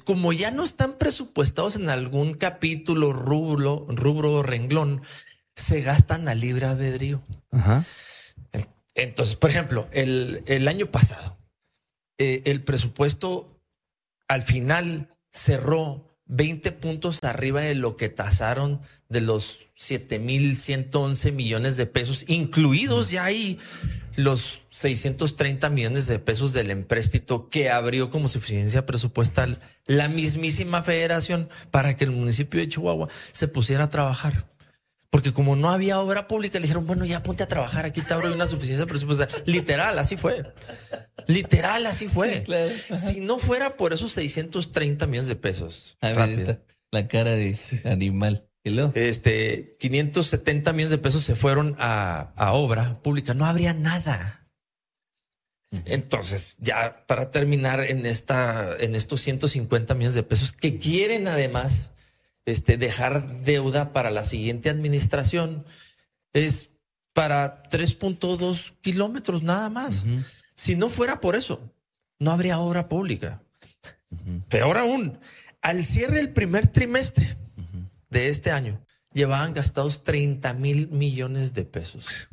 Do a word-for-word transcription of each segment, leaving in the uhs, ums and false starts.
como ya no están presupuestados en algún capítulo, rubro, rubro o renglón, se gastan a libre albedrío. Ajá. Entonces, por ejemplo, el, el año pasado, eh, el presupuesto al final cerró veinte puntos arriba de lo que tasaron de los siete mil ciento once millones de pesos, incluidos ya ahí los seiscientos treinta millones de pesos del empréstito que abrió como suficiencia presupuestal la mismísima federación para que el municipio de Chihuahua se pusiera a trabajar. Porque como no había obra pública, le dijeron, bueno, ya ponte a trabajar, aquí te abro una suficiencia presupuestal. Literal, así fue. Literal, así fue. Sí, claro. Si no fuera por esos seiscientos treinta millones de pesos. A ver, la cara de animal. Hello. Este, quinientos setenta millones de pesos se fueron a, a obra pública. No habría nada. Uh-huh. Entonces, ya para terminar en esta, en estos ciento cincuenta millones de pesos que quieren además este, dejar deuda para la siguiente administración, es para tres punto dos kilómetros nada más. Uh-huh. Si no fuera por eso, no habría obra pública. Uh-huh. Peor aún, al cierre del primer trimestre uh-huh. de este año, llevaban gastados treinta mil millones de pesos.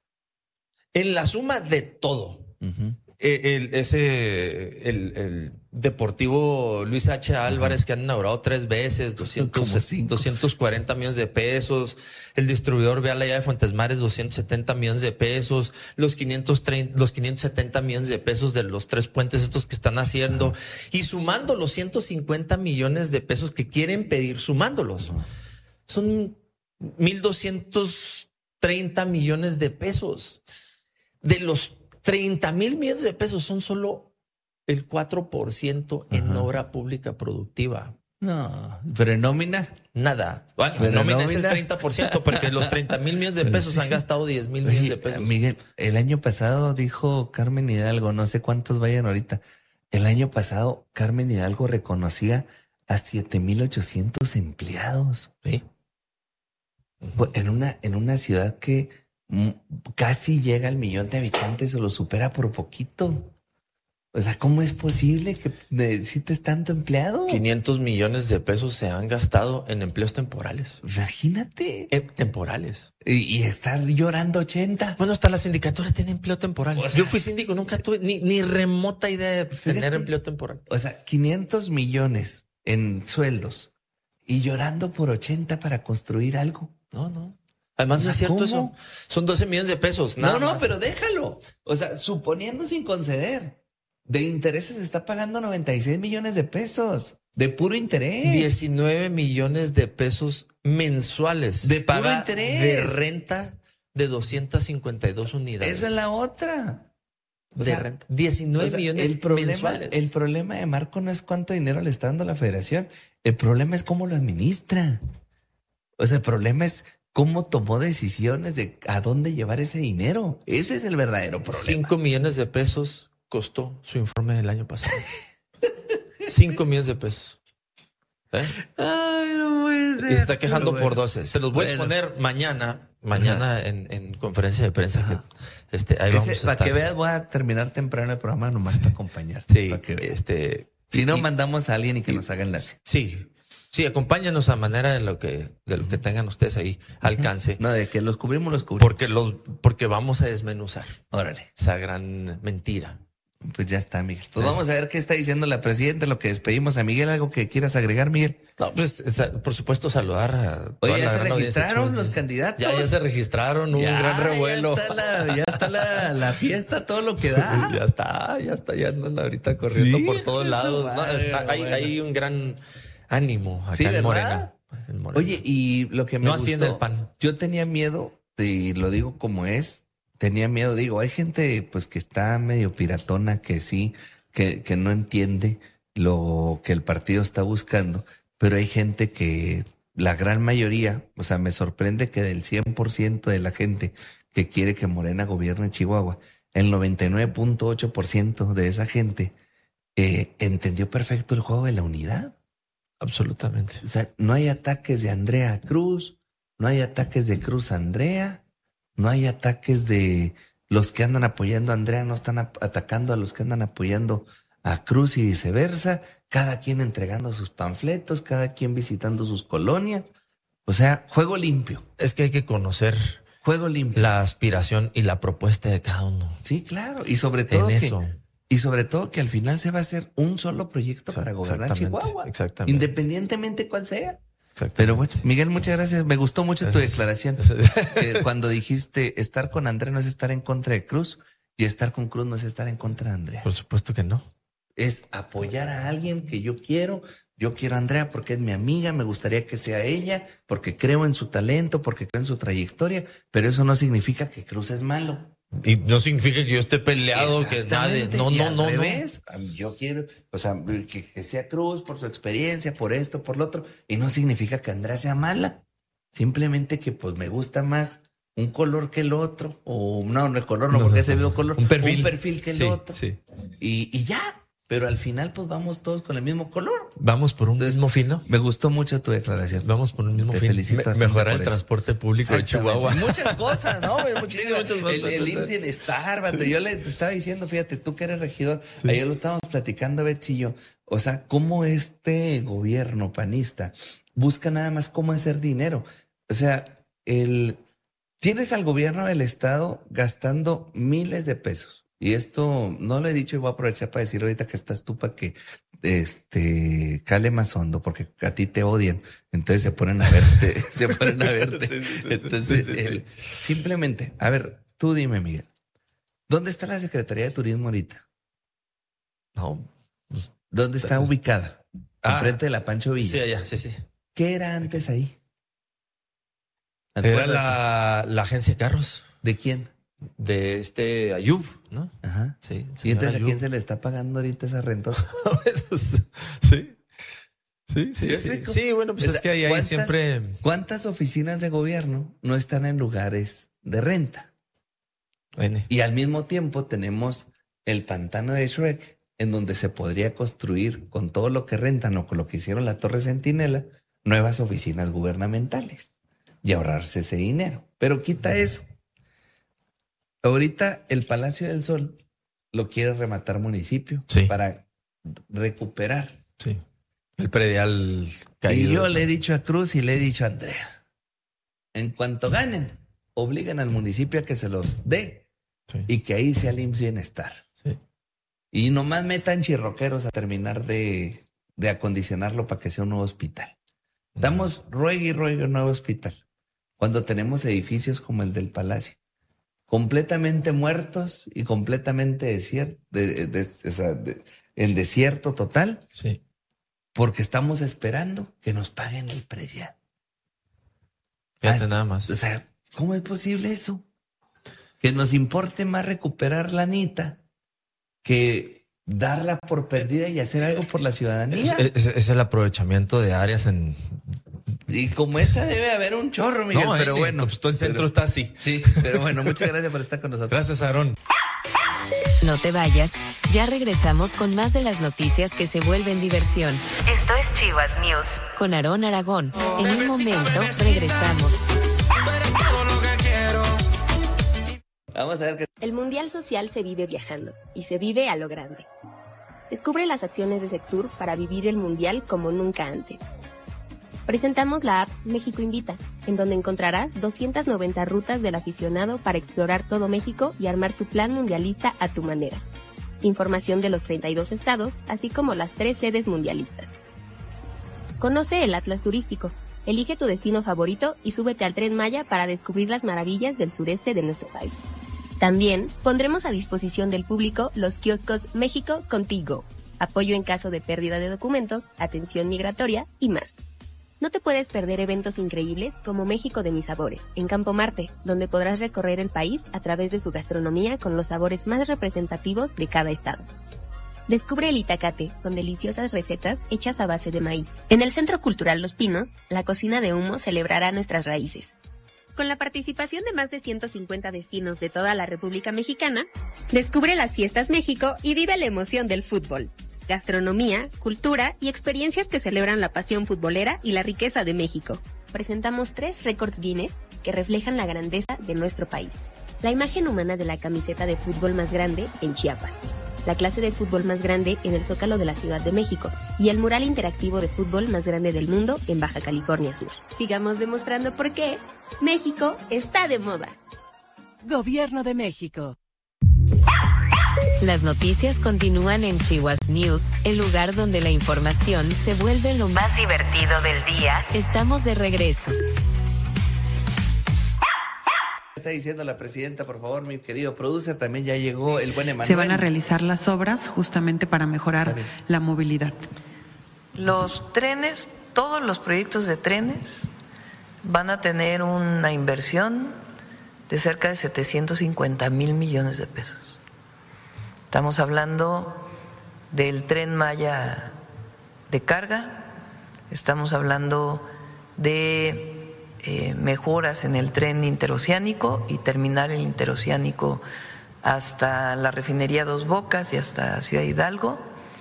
En la suma de todo. Uh-huh. El, ese, el, el Deportivo Luis H. Álvarez, uh-huh. que han inaugurado tres veces, doscientos, doscientos cuarenta millones de pesos. El distribuidor Vial allá de Fuentes Mares, doscientos setenta millones de pesos. Los quinientos treinta, los quinientos setenta millones de pesos de los tres puentes estos que están haciendo. Uh-huh. Y sumando los ciento cincuenta millones de pesos que quieren pedir, sumándolos. Uh-huh. Son mil doscientos treinta millones de pesos. De los treinta mil millones de pesos son solo el cuatro por ciento en Ajá. obra pública productiva. No, pero en nómina, nada. Bueno, en nómina, nómina es el treinta por ciento porque los treinta mil millones de pesos sí. han gastado diez mil millones de pesos. Miguel, el año pasado dijo Carmen Hidalgo, no sé cuántos vayan ahorita. El año pasado Carmen Hidalgo reconocía a siete mil ochocientos empleados. Sí. En una, en una ciudad que casi llega al millón de habitantes o lo supera por poquito. O sea, ¿cómo es posible que necesites tanto empleado? quinientos millones de pesos se han gastado en empleos temporales. Imagínate. Eh, temporales. Y, y estar llorando ochenta. Bueno, hasta la sindicatura tiene empleo temporal. O sea, yo fui síndico, nunca tuve ni, ni remota idea de fíjate, tener empleo temporal. O sea, quinientos millones en sueldos y llorando por ochenta para construir algo. No, no. Además, o sea, no es cierto ¿cómo? Eso. Son doce millones de pesos. Nada no, no, más. Pero déjalo. O sea, suponiendo sin conceder, de intereses está pagando noventa y seis millones de pesos. De puro interés. diecinueve millones de pesos mensuales. De puro interés. De renta de doscientas cincuenta y dos unidades. Esa es la otra. O de sea, renta. diecinueve o sea, millones el problema, mensuales. El problema de Marco no es cuánto dinero le está dando la federación. El problema es cómo lo administra. O sea, el problema es cómo tomó decisiones de a dónde llevar ese dinero. Ese es el verdadero problema. Cinco millones de pesos costó su informe del año pasado. Cinco millones de pesos. ¿Eh? Ay, no puede ser. Y se está quejando bueno. por doce. Se los voy bueno. a exponer mañana, mañana en, en conferencia de prensa. Ajá. Que este, ahí Ese, vamos a estar. Para que veas, voy a terminar temprano el programa nomás para acompañar. Sí, para que este. Si no, y, mandamos a alguien y que y, nos haga enlace. Sí. Sí, acompáñanos a manera de lo que de lo que tengan ustedes ahí alcance. No, de que los cubrimos, los cubrimos. Porque los porque vamos a desmenuzar. Órale. Esa gran mentira. Pues ya está, Miguel. Pues ¿Eh? vamos a ver qué está diciendo la presidenta, lo que despedimos a Miguel. ¿Algo que quieras agregar, Miguel? No, pues por supuesto saludar a toda Oye, la ¿ya gran se registraron los candidatos? Ya, ya se registraron, hubo ya, un gran revuelo. Ya está la, ya está la, la fiesta, todo lo que da. Ya está, ya está, ya andan ahorita corriendo ¿Sí? por todos lados. No, está, hay, bueno. hay un gran ánimo acá sí, en Morena, en Morena. Oye, y lo que me no gustó, así en el P A N. Yo tenía miedo, y lo digo como es, tenía miedo, digo, hay gente pues que está medio piratona, que sí, que, que no entiende lo que el partido está buscando, pero hay gente que, la gran mayoría, o sea, me sorprende que del cien por ciento de la gente que quiere que Morena gobierne Chihuahua, el noventa y nueve punto ocho por ciento de esa gente eh, entendió perfecto el juego de la unidad. Absolutamente. O sea, no hay ataques de Andrea a Cruz, no hay ataques de Cruz a Andrea, no hay ataques de los que andan apoyando a Andrea, no están a- atacando a los que andan apoyando a Cruz y viceversa. cada quien entregando sus panfletos, cada quien visitando sus colonias. O sea, juego limpio. Es que hay que conocer juego limpio, la aspiración y la propuesta de cada uno. Sí, claro. Y sobre todo en que, eso. Y sobre todo que al final se va a hacer un solo proyecto para gobernar Chihuahua. Exactamente. Independientemente cuál sea. Pero bueno, Miguel, muchas gracias. Me gustó mucho tu declaración. Que cuando dijiste estar con Andrea no es estar en contra de Cruz y estar con Cruz no es estar en contra de Andrea. Por supuesto que no. Es apoyar a alguien que yo quiero. Yo quiero a Andrea porque es mi amiga, me gustaría que sea ella, porque creo en su talento, porque creo en su trayectoria, pero eso no significa que Cruz es malo. Y no significa que yo esté peleado, que nadie. No, y no, al no, revés. no. Yo quiero, o sea, que, que sea Cruz por su experiencia, por esto, por lo otro. Y no significa que Andrea sea mala. Simplemente que pues me gusta más un color que el otro. O no, no el color, no, no porque no, ese veo color. Un perfil. Un perfil que sí, el otro. Sí. Y, y ya. Pero al final, pues vamos todos con el mismo color. Vamos por un Entonces, mismo fino. Me gustó mucho tu declaración. Vamos por un mismo Te fino. Felicito Me, mejorar el eso. transporte público de Chihuahua. Muchas cosas, ¿no? Muchísimas. Sí, el el I M S S Bienestar, vato. Sí. Yo le estaba diciendo, fíjate, tú que eres regidor, sí. Ayer lo estábamos platicando, Betsy y yo. O sea, cómo este gobierno panista busca nada más cómo hacer dinero. O sea, el tienes al gobierno del estado gastando miles de pesos. Y esto no lo he dicho y voy a aprovechar para decir ahorita que estás tú para que este cale más hondo, porque a ti te odian. Entonces se ponen a verte, se ponen a verte. Sí, sí, sí, Entonces, sí, sí, sí. El, simplemente, a ver, tú dime, Miguel, ¿dónde está la Secretaría de Turismo ahorita? No. Pues, ¿dónde está ubicada? Ah, enfrente de la Pancho Villa. Sí, allá, sí, sí. ¿Qué era antes ahí? Era la, la agencia de carros. ¿De quién? De este Ayub, ¿no? Ajá. Sí. ¿Y entonces Ayub. ¿A quién se le está pagando ahorita esa renta? sí. Sí, sí, sí. Sí, bueno, pues o sea, es que ahí hay siempre. ¿Cuántas oficinas de gobierno no están en lugares de renta? N. Y al mismo tiempo tenemos el pantano de Shrek, en donde se podría construir con todo lo que rentan o con lo que hicieron la Torre Centinela, nuevas oficinas gubernamentales y ahorrarse ese dinero. Pero quita eso. Ahorita el Palacio del Sol lo quiere rematar municipio sí. para recuperar. Sí. El predial caído. Y yo le he dicho a Cruz y le he dicho a Andrea, en cuanto ganen, obligan al municipio a que se los dé sí. y que ahí sea el I M S S Bienestar. Sí. Y nomás metan chirroqueros a terminar de, de acondicionarlo para que sea un nuevo hospital. Mm. Damos ruegue y ruegue un nuevo hospital cuando tenemos edificios como el del Palacio. Completamente muertos y completamente desierto, de, de, o sea, de, en desierto total, sí. porque estamos esperando que nos paguen el predial. Fíjate nada más. O sea, ¿cómo es posible eso? Que nos importe más recuperar la anita que darla por perdida y hacer algo por la ciudadanía. Es, es, es el aprovechamiento de áreas en... Y como esa debe haber un chorro, Miguel, no, pero eh, bueno. Pues todo el centro pero, está así. Sí, pero bueno, muchas gracias por estar con nosotros. Gracias, Aarón. No te vayas, ya regresamos con más de las noticias que se vuelven diversión. Esto es Chivas News. Con Aarón Aragón. En un momento regresamos. Vamos a ver qué... El Mundial Social se vive viajando y se vive a lo grande. Descubre las acciones de Sectur para vivir el Mundial como nunca antes. Presentamos la app México Invita, en donde encontrarás doscientas noventa rutas del aficionado para explorar todo México y armar tu plan mundialista a tu manera. Información de los treinta y dos estados, así como las tres sedes mundialistas. Conoce el Atlas Turístico, elige tu destino favorito y súbete al Tren Maya para descubrir las maravillas del sureste de nuestro país. También pondremos a disposición del público los kioscos México Contigo, apoyo en caso de pérdida de documentos, atención migratoria y más. No te puedes perder eventos increíbles como México de mis sabores, en Campo Marte, donde podrás recorrer el país a través de su gastronomía con los sabores más representativos de cada estado. Descubre el Itacate, con deliciosas recetas hechas a base de maíz. En el Centro Cultural Los Pinos, la cocina de humo celebrará nuestras raíces. Con la participación de más de ciento cincuenta destinos de toda la República Mexicana, descubre las fiestas México y vive la emoción del fútbol. Gastronomía, cultura y experiencias que celebran la pasión futbolera y la riqueza de México. Presentamos tres récords Guinness que reflejan la grandeza de nuestro país. La imagen humana de la camiseta de fútbol más grande en Chiapas. la clase de fútbol más grande en el Zócalo de la Ciudad de México y el mural interactivo de fútbol más grande del mundo en Baja California Sur. Sigamos demostrando por qué México está de moda. Gobierno de México. Las noticias continúan en Chihuahua News, el lugar donde la información se vuelve lo más divertido del día. Estamos de regreso. Está diciendo la presidenta, por favor, mi querido producer, también ya llegó el buen Emanuel. Se van a realizar las obras justamente para mejorar la movilidad. Los trenes, todos los proyectos de trenes van a tener una inversión de cerca de setecientos cincuenta mil millones de pesos. Estamos hablando del Tren Maya de carga, estamos hablando de eh, mejoras en el tren interoceánico y terminar el interoceánico hasta la refinería Dos Bocas y hasta Ciudad Hidalgo,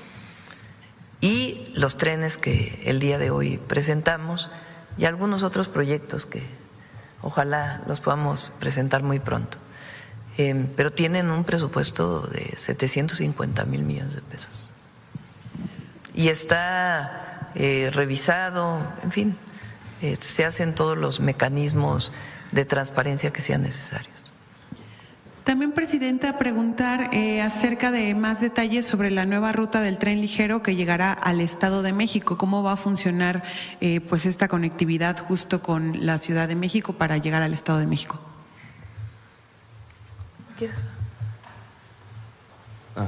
y los trenes que el día de hoy presentamos y algunos otros proyectos que ojalá los podamos presentar muy pronto. Eh, pero tienen un presupuesto de setecientos cincuenta mil millones de pesos. Y está eh, revisado, en fin, eh, se hacen todos los mecanismos de transparencia que sean necesarios. También, Presidenta, preguntar eh, acerca de más detalles sobre la nueva ruta del tren ligero que llegará al Estado de México. ¿Cómo va a funcionar eh, pues esta conectividad justo con la Ciudad de México para llegar al Estado de México? Ah.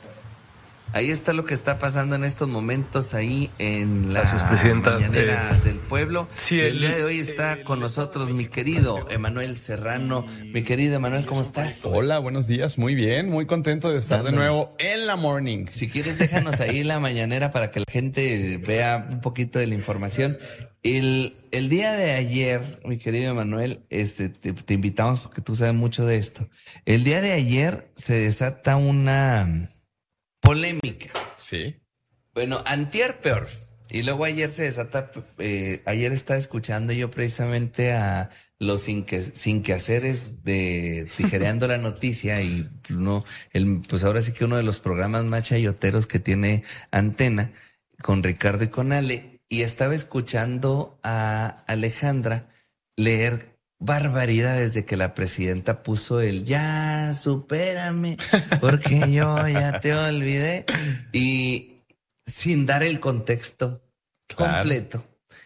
Ahí está lo que está pasando en estos momentos ahí en la Gracias, Presidenta. mañanera eh, del pueblo. Sí, el, el día de hoy está el, con nosotros mi querido Emanuel Serrano. Mi querido Emanuel, ¿cómo estás? Hola, buenos días. Muy bien, muy contento de estar Dándole. de nuevo en la morning. Si quieres, déjanos ahí la mañanera para que la gente vea un poquito de la información. El, el día de ayer, mi querido Emanuel, este, te, te invitamos porque tú sabes mucho de esto. El día de ayer se desata una polémica. Sí. Bueno, antier peor. Y luego ayer se desata, eh, ayer estaba escuchando yo precisamente a los sin que, sin quehaceres de Tijereando la Noticia y no, el, pues ahora sí que uno de los programas más chayoteros que tiene Antena con Ricardo y con Ale. Y estaba escuchando a Alejandra leer barbaridades de que la presidenta puso el ya, supérame, porque yo ya te olvidé. Y sin dar el contexto claro. completo.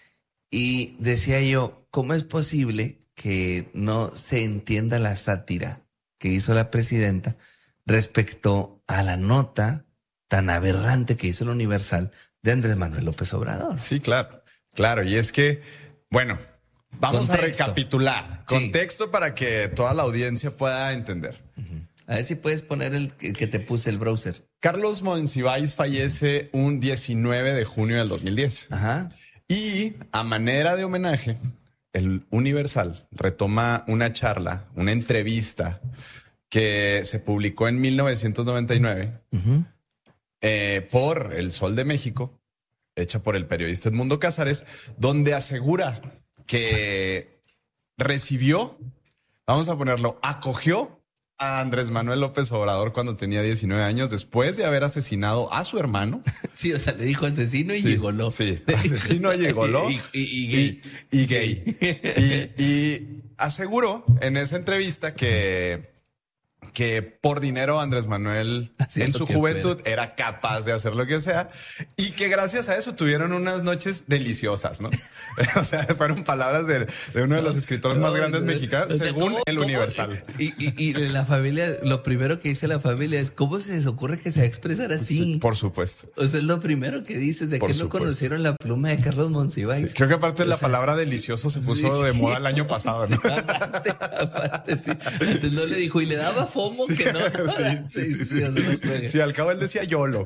Y decía yo, ¿cómo es posible que no se entienda la sátira que hizo la presidenta respecto a la nota tan aberrante que hizo el Universal de Andrés Manuel López Obrador? Sí, claro, claro. Y es que, bueno, vamos Contexto. a recapitular. Sí. Contexto para que toda la audiencia pueda entender. Uh-huh. A ver si puedes poner el que te puse el browser. Carlos Monsiváis fallece un diecinueve de junio del dos mil diez. Ajá. Y a manera de homenaje, el Universal retoma una charla, una entrevista que se publicó en mil novecientos noventa y nueve. Uh-huh. Eh, por El Sol de México, hecha por el periodista Edmundo Cázares, donde asegura que recibió, vamos a ponerlo, acogió a Andrés Manuel López Obrador cuando tenía diecinueve años, después de haber asesinado a su hermano. Sí, o sea, le dijo asesino y sí, llegoló. Sí, asesino y llegoló. y, y, y gay. Y, y gay. y, y aseguró en esa entrevista que... que por dinero Andrés Manuel Haciendo en su juventud puede. era capaz de hacer lo que sea y que gracias a eso tuvieron unas noches deliciosas, ¿no? O sea, fueron palabras de, de uno de los escritores no, más grandes no, mexicanos, o sea, según ¿cómo, el cómo? Universal. Y, y, y la familia, lo primero que dice la familia es, ¿cómo se les ocurre que se va a expresar así? Sí, por supuesto. O sea, es lo primero que dice, de por que supuesto. no conocieron la pluma de Carlos Monsiváis. Sí, creo que aparte o la sea, palabra delicioso se puso sí, de moda el año pasado, ¿no? Sí, aparte, aparte, sí. Entonces no le dijo, y le daba fomo sí, que no. Sí, sí, sí, sí, sí. O sea, no sí, al cabo él decía YOLO.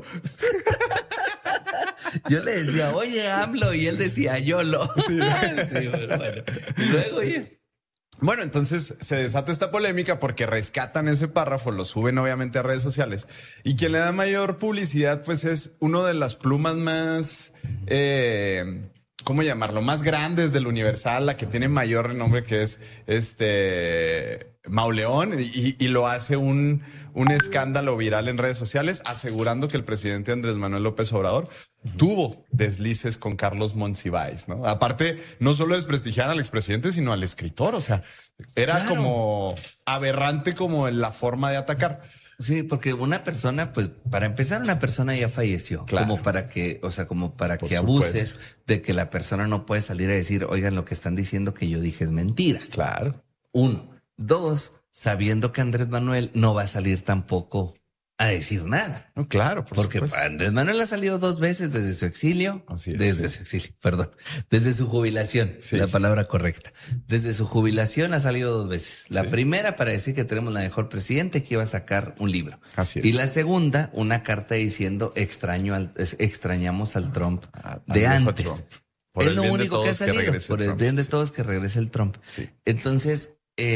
Yo le decía, oye, AMLO, y él decía YOLO. Sí, sí, bueno, bueno. Luego, oye. Bueno, entonces se desata esta polémica porque rescatan ese párrafo, lo suben obviamente a redes sociales y quien le da mayor publicidad pues es uno de las plumas más, eh, ¿cómo llamarlo? Más grandes del Universal, la que tiene mayor renombre, que es este Mauleón, y, y lo hace un, un escándalo viral en redes sociales asegurando que el presidente Andrés Manuel López Obrador uh-huh. tuvo deslices con Carlos Monsiváis, ¿no? Aparte, no solo desprestigiar al expresidente, sino al escritor. O sea, era claro. como aberrante como en la forma de atacar. Sí, porque una persona, pues, para empezar, una persona ya falleció. Claro. Como para que, o sea, como para Por que supuesto. abuses de que la persona no puede salir a decir, oigan, lo que están diciendo que yo dije es mentira. Claro. Uno. Dos, sabiendo que Andrés Manuel no va a salir tampoco a decir nada. No, claro, por porque supuesto. Andrés Manuel ha salido dos veces desde su exilio. Así es. Desde su exilio, perdón. Desde su jubilación, sí. la palabra correcta. Desde su jubilación ha salido dos veces. La sí. primera para decir que tenemos la mejor presidente, que iba a sacar un libro. Así es. Y la segunda, una carta diciendo extraño al, extrañamos al Trump a, de antes. Trump. Por es lo único que ha salido. Que por el Trump, bien de sí. todos que regrese el Trump. Sí. Entonces,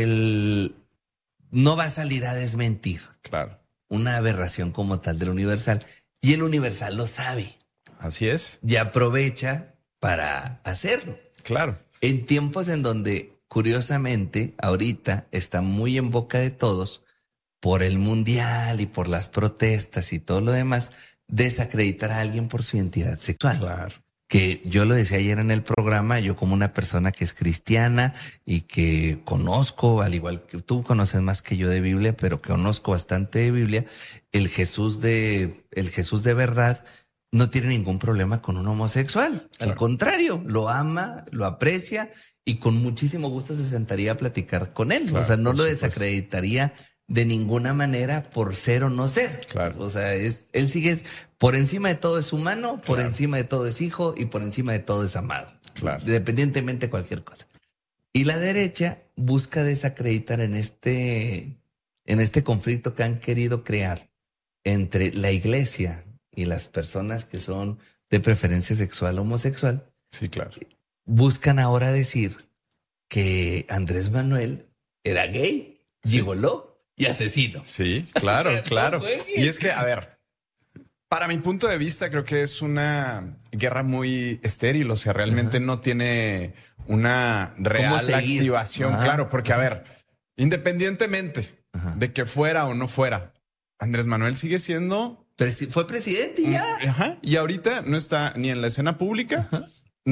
él no va a salir a desmentir. Claro. Una aberración como tal del Universal. Y el Universal lo sabe. Así es. Y aprovecha para hacerlo. Claro. En tiempos en donde, curiosamente, ahorita está muy en boca de todos, por el mundial y por las protestas y todo lo demás, desacreditar a alguien por su identidad sexual. Claro. Que yo lo decía ayer en el programa, yo como una persona que es cristiana y que conozco, al igual que tú conoces más que yo de Biblia, pero que conozco bastante de Biblia, el Jesús de, el Jesús de verdad no tiene ningún problema con un homosexual. Claro. Al contrario, lo ama, lo aprecia y con muchísimo gusto se sentaría a platicar con él. Claro, o sea, no lo desacreditaría de ninguna manera por ser o no ser. Claro. O sea, es, él sigue, por encima de todo es humano, por claro. encima de todo es hijo y por encima de todo es amado. Claro. Independientemente de cualquier cosa. Y la derecha busca desacreditar en este, en este conflicto que han querido crear entre la iglesia y las personas que son de preferencia sexual o homosexual. Sí, claro. Buscan ahora decir que Andrés Manuel era gay, sí. gigoló y asesino. Sí, claro, o sea, claro. No, y es que, a ver, para mi punto de vista, creo que es una guerra muy estéril. O sea, realmente uh-huh. no tiene una real activación. Uh-huh. Claro, porque, a ver, independientemente uh-huh. de que fuera o no fuera, Andrés Manuel sigue siendo... Presi- fue presidente y ya. Ajá. Y ahorita no está ni en la escena pública, uh-huh.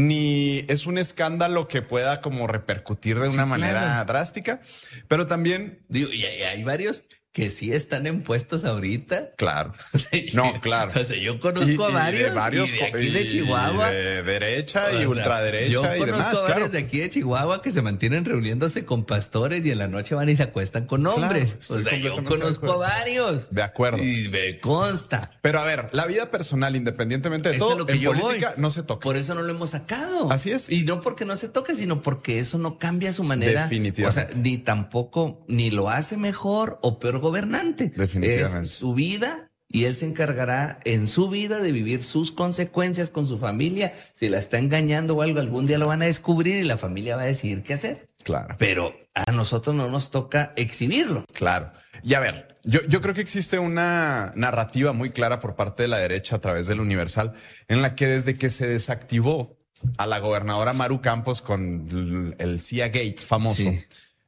ni es un escándalo que pueda como repercutir de una sí, manera claro. drástica, pero también... Digo, y hay varios que sí están en puestos ahorita. Claro. O sea, no, claro. O sea, yo conozco y, a varios, y de, varios y de aquí de Chihuahua. Y de derecha y sea, ultraderecha yo y demás. Yo conozco a varios claro. de aquí de Chihuahua que se mantienen reuniéndose con pastores y en la noche van y se acuestan con hombres. Claro, o sea, yo conozco a varios. De acuerdo. Y me consta. Pero a ver, la vida personal, independientemente de eso todo, es lo que en yo política voy. No se toca. Por eso no lo hemos sacado. Así es. Y no porque no se toque, sino porque eso no cambia su manera. Definitivamente. O sea, ni tampoco, ni lo hace mejor o peor gobernante. Definitivamente. Es su vida y él se encargará en su vida de vivir sus consecuencias con su familia. Si la está engañando o algo, algún día lo van a descubrir y la familia va a decidir qué hacer. Claro. Pero a nosotros no nos toca exhibirlo. Claro. Y a ver, yo, yo creo que existe una narrativa muy clara por parte de la derecha a través del Universal en la que desde que se desactivó a la gobernadora Maru Campos con el C I A Gates famoso, sí.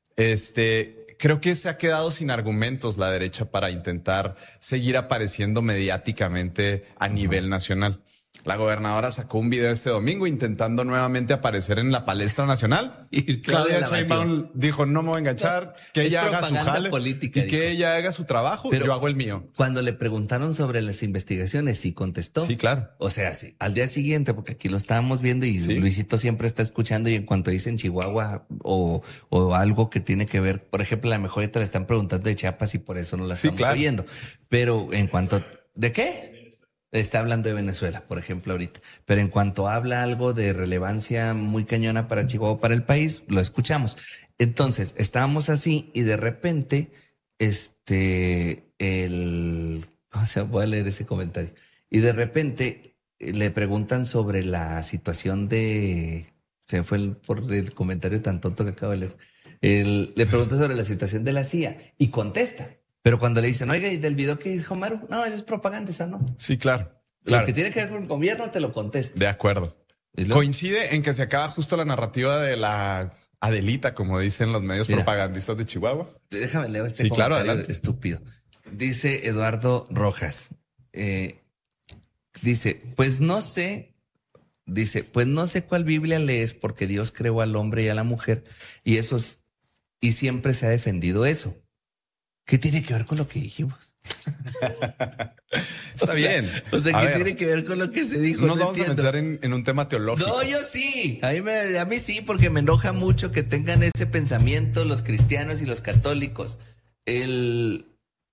este... Creo que se ha quedado sin argumentos la derecha para intentar seguir apareciendo mediáticamente a nivel nacional. La gobernadora sacó un video este domingo intentando nuevamente aparecer en la palestra nacional. Y Claudia Sheinbaum dijo, no me voy a enganchar, que ella haga su jale política, y dijo. Que ella haga su trabajo, pero yo hago el mío. Cuando le preguntaron sobre las investigaciones, sí contestó. Sí, claro. O sea, sí, al día siguiente, porque aquí lo estábamos viendo y sí. Luisito siempre está escuchando y en cuanto dicen Chihuahua o, o algo que tiene que ver, por ejemplo, a lo mejor ahorita le están preguntando de Chiapas y por eso no la estamos sí, claro. oyendo. Pero en cuanto, ¿de qué? Está hablando de Venezuela, por ejemplo, ahorita. Pero en cuanto habla algo de relevancia muy cañona para Chihuahua, para el país, lo escuchamos. Entonces, estábamos así y de repente, este, el... ¿Cómo se voy a leer ese comentario? Y de repente le preguntan sobre la situación de... Se me fue el, por el comentario tan tonto que acabo de leer. El, le preguntan sobre la situación de la C I A y contesta. Pero cuando le dicen, oiga, ¿y del video que dijo Maru? No, eso es propaganda, esa no. Sí, claro. claro. Lo que tiene que ver con el gobierno te lo contesta. De acuerdo. Coincide en que se acaba justo la narrativa de la Adelita, como dicen los medios Mira, propagandistas de Chihuahua. Déjame leer este sí, comentario claro, adelante. estúpido. dice Eduardo Rojas, eh, dice, pues no sé, dice, pues no sé cuál Biblia lees porque Dios creó al hombre y a la mujer y eso es, y siempre se ha defendido eso. ¿Qué tiene que ver con lo que dijimos? Está o bien. Sea, o sea, a ¿qué ver, tiene que ver con lo que se dijo? No nos no vamos entiendo. a meter en, en un tema teológico. No, yo sí. A mí, me, a mí sí, porque me enoja mucho que tengan ese pensamiento los cristianos y los católicos. El...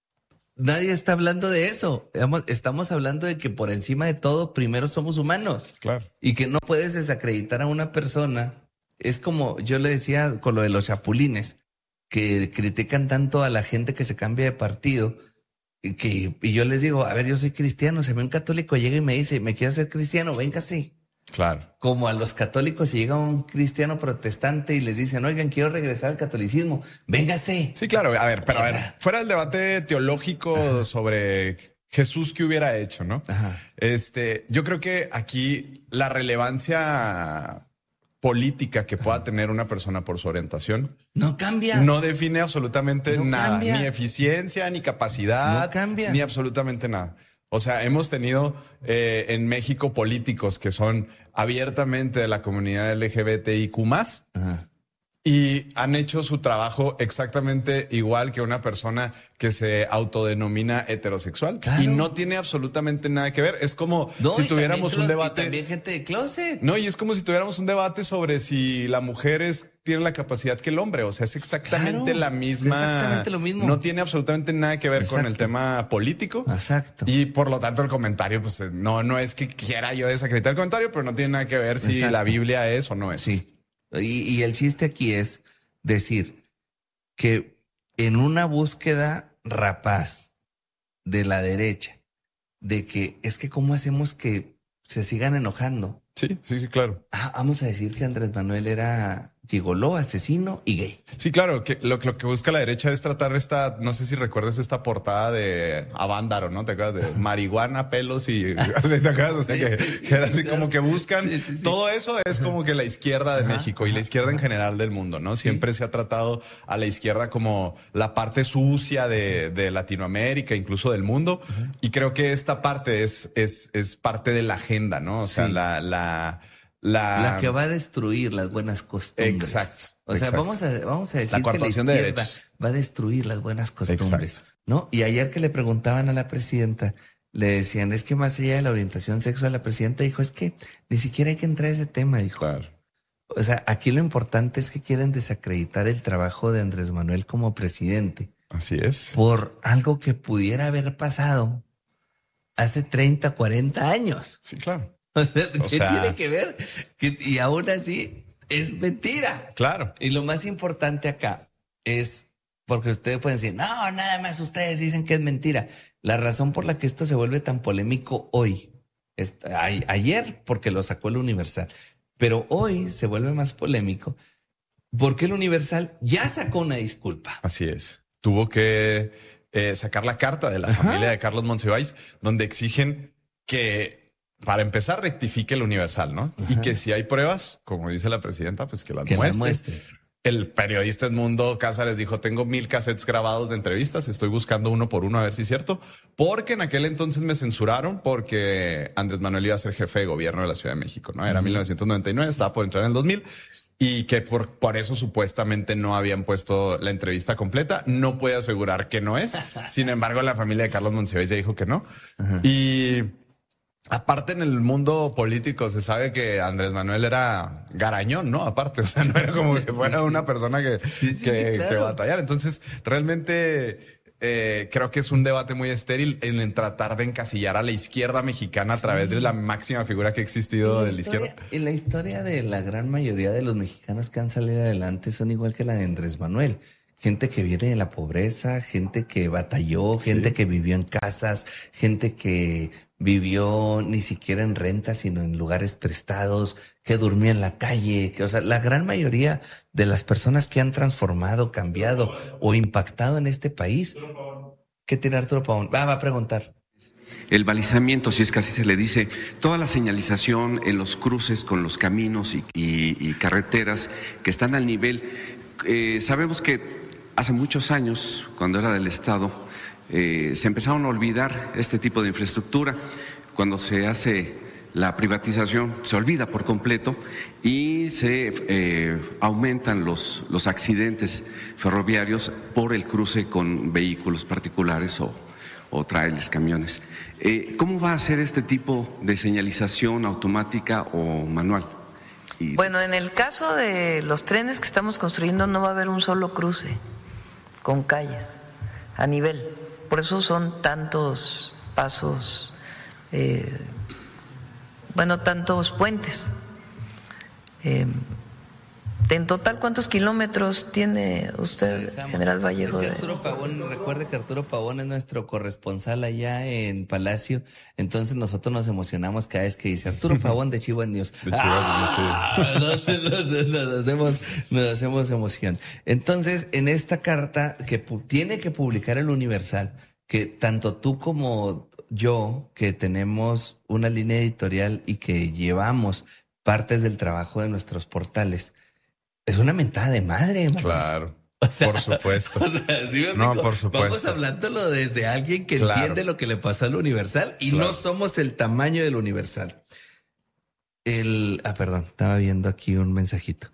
Nadie está hablando de eso. Estamos hablando de que por encima de todo, primero somos humanos. Claro. Y que no puedes desacreditar a una persona. Es como yo le decía con lo de los chapulines, que critican tanto a la gente que se cambia de partido. Que, y yo les digo, a ver, yo soy cristiano, si a mí un católico llega y me dice, ¿me quieres ser cristiano? Véngase. Claro. Como a los católicos, si llega un cristiano protestante y les dicen, oigan, quiero regresar al catolicismo, véngase. Sí, claro. A ver, pero a ver, fuera del debate teológico Ajá. sobre Jesús que hubiera hecho, ¿no? Ajá. Este, yo creo que aquí la relevancia política que pueda tener una persona por su orientación no cambia. No define absolutamente no nada, cambia. Ni eficiencia, ni capacidad, no cambia. Ni absolutamente nada. O sea, hemos tenido eh, en México políticos que son abiertamente de la comunidad L G B T I Q más, Ajá. y han hecho su trabajo exactamente igual que una persona que se autodenomina heterosexual. Claro. Y no tiene absolutamente nada que ver. Es como no, si tuviéramos closet, un debate. Y también gente de closet. No, y es como si tuviéramos un debate sobre si la mujer es, tiene la capacidad que el hombre. O sea, es exactamente claro, la misma. Es exactamente lo mismo. No tiene absolutamente nada que ver Exacto. con el tema político. Exacto. Y por lo tanto, el comentario, pues no, no es que quiera yo desacreditar el comentario, pero no tiene nada que ver si Exacto. la Biblia es o no es. Sí. Y, y el chiste aquí es decir que en una búsqueda rapaz de la derecha, de que es que cómo hacemos que se sigan enojando. Sí, sí, sí, claro. Ah, vamos a decir que Andrés Manuel era gigoló, asesino y gay. Sí, claro, que lo, lo que busca la derecha es tratar esta, no sé si recuerdas esta portada de Avándaro, ¿no? ¿Te acuerdas de marihuana, pelos y te acuerdas? O sea, sí, que, sí, que era así claro. como que buscan sí, sí, sí. todo eso es como que la izquierda de ajá, México y la izquierda ajá. en general del mundo, ¿no? Siempre sí. se ha tratado a la izquierda como la parte sucia de, de Latinoamérica, incluso del mundo. Ajá. Y creo que esta parte es, es, es parte de la agenda, ¿no? O sea, sí. la, la La... la que va a destruir las buenas costumbres. Exacto. O sea, exacto. vamos a, vamos a decir la que la izquierda de va a destruir las buenas costumbres. Exacto. ¿No? Y ayer que le preguntaban a la presidenta, le decían, es que más allá de la orientación sexual, la presidenta dijo, es que ni siquiera hay que entrar a ese tema, dijo. Claro. O sea, aquí lo importante es que quieren desacreditar el trabajo de Andrés Manuel como presidente. Así es. Por algo que pudiera haber pasado hace treinta, cuarenta años. Sí, claro. O sea, ¿qué o sea... tiene que ver? Que, y aún así es mentira. Claro. Y lo más importante acá es, porque ustedes pueden decir, no, nada más ustedes dicen que es mentira. La razón por la que esto se vuelve tan polémico hoy, es, a, ayer porque lo sacó el Universal, pero hoy se vuelve más polémico porque el Universal ya sacó una disculpa. Así es. Tuvo que eh, sacar la carta de la Ajá. familia de Carlos Monsiváis, donde exigen que... Para empezar, rectifique el Universal, ¿no? Ajá. Y que si hay pruebas, como dice la presidenta, pues que las que muestre. muestre. El periodista Edmundo Cázares dijo, tengo mil cassettes grabados de entrevistas, estoy buscando uno por uno a ver si es cierto, porque en aquel entonces me censuraron porque Andrés Manuel iba a ser jefe de gobierno de la Ciudad de México, ¿no? Era uh-huh. mil novecientos noventa y nueve, estaba por entrar en el dos mil. Y que por, por eso supuestamente no habían puesto la entrevista completa. No puede asegurar que no es. Sin embargo, la familia de Carlos Monsiváis ya dijo que no. Uh-huh. Y... aparte, en el mundo político se sabe que Andrés Manuel era garañón, ¿no? Aparte, o sea, no era como que fuera una persona que, sí, sí, que, claro. que batallara. Entonces, realmente eh, creo que es un debate muy estéril en, en tratar de encasillar a la izquierda mexicana sí. a través de la máxima figura que ha existido de la izquierda. Y la historia de la gran mayoría de los mexicanos que han salido adelante son igual que la de Andrés Manuel. Gente que viene de la pobreza, gente que batalló, gente sí. que vivió en casas, gente que vivió ni siquiera en renta, sino en lugares prestados, que durmió en la calle. Que, o sea, la gran mayoría de las personas que han transformado, cambiado o impactado en este país. ¿Qué tiene Arturo Pavón? Va, va a preguntar. El balizamiento, si es que así se le dice, toda la señalización en los cruces con los caminos y, y, y carreteras que están al nivel. Eh, sabemos que hace muchos años, cuando era del Estado, eh, se empezaron a olvidar este tipo de infraestructura. Cuando se hace la privatización, se olvida por completo y se eh, aumentan los, los accidentes ferroviarios por el cruce con vehículos particulares o, o trailers, camiones. Eh, ¿Cómo va a ser este tipo de señalización automática o manual? Y... Bueno, en el caso de los trenes que estamos construyendo no va a haber un solo cruce con calles a nivel. Por eso son tantos pasos, eh, bueno, tantos puentes. Eh, en total, ¿cuántos kilómetros tiene usted, Realizamos. General Vallejo? Es que Arturo Pavón, recuerde que Arturo Pavón es nuestro corresponsal allá en Palacio, entonces nosotros nos emocionamos cada vez que dice Arturo Pavón de Chivas News. De Chivas ah, News, sí. nos, nos, nos, hacemos, nos hacemos emoción. Entonces, en esta carta que tiene que publicar el Universal, que tanto tú como yo, que tenemos una línea editorial y que llevamos partes del trabajo de nuestros portales, es una mentada de madre, Manuel. Claro. O sea, por supuesto. O sea, ¿sí me no, explico? por supuesto. Vamos hablándolo desde alguien que claro. entiende lo que le pasó al Universal y claro. no somos el tamaño del Universal. El, ah, perdón, estaba viendo aquí un mensajito.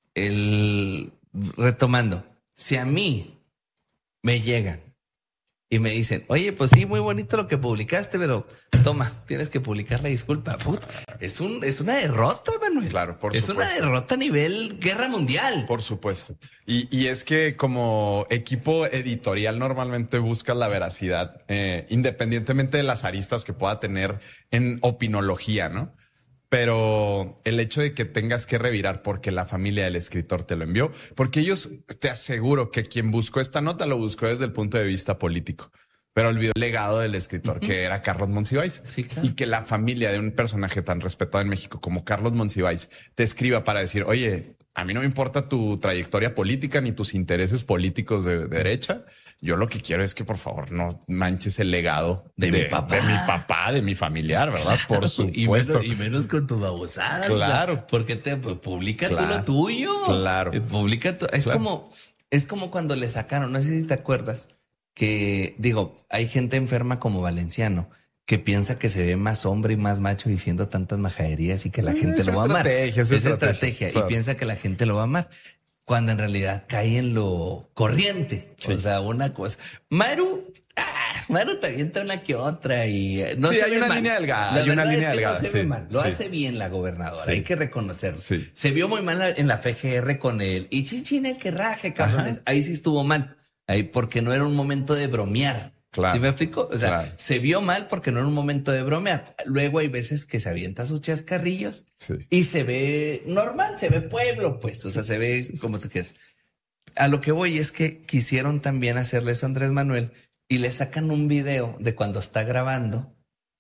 El, retomando, si a mí me llegan y me dicen, oye, pues sí, muy bonito lo que publicaste, pero toma, tienes que publicar la disculpa. Puta, es un, es una derrota, Manuel. Claro, por es supuesto. Es una derrota a nivel guerra mundial. Por supuesto. Y, y es que como equipo editorial normalmente buscas la veracidad, eh, independientemente de las aristas que pueda tener en opinología, ¿no? Pero el hecho de que tengas que revirar porque la familia del escritor te lo envió, porque ellos, te aseguro que quien buscó esta nota lo buscó desde el punto de vista político, pero olvidó el legado del escritor, uh-huh. que era Carlos Monsiváis. Sí, claro. Y que la familia de un personaje tan respetado en México como Carlos Monsiváis te escriba para decir, oye, a mí no me importa tu trayectoria política ni tus intereses políticos de, de derecha. Yo lo que quiero es que por favor no manches el legado de, de mi papá, de mi papá, de mi familiar, ¿verdad? Claro, por supuesto. Y menos, y menos con tus babosadas. Claro. O sea, porque te pues, publica claro. tú lo tuyo. Claro. Publica tu, es claro. como, es como cuando le sacaron, no sé si te acuerdas, que digo, hay gente enferma como Valenciano que piensa que se ve más hombre y más macho diciendo tantas majaderías y que la es gente lo va a amar. Es esa estrategia, estrategia claro. y piensa que la gente lo va a amar. Cuando en realidad cae en lo corriente. Sí. O sea, una cosa. Maru, ah, Maru te avienta una que otra y no sí, se hay ve una mal. línea delgada. La hay una línea es que delgada. No se sí, ve mal. Lo sí. hace bien la gobernadora. Sí. Hay que reconocerlo. Sí. Se vio muy mal en la F G R con él. Y chichine que raje, cabrones. Ahí sí estuvo mal. Ahí porque no era un momento de bromear. Claro. ¿Sí me explico? O sea, claro. se vio mal porque no era un momento de bromear. Luego hay veces que se avienta sus chascarrillos sí. y se ve normal, se ve pueblo, pues. O sea, se ve sí, sí, como sí, tú quieres. A lo que voy es que quisieron también hacerle eso a Andrés Manuel y le sacan un video de cuando está grabando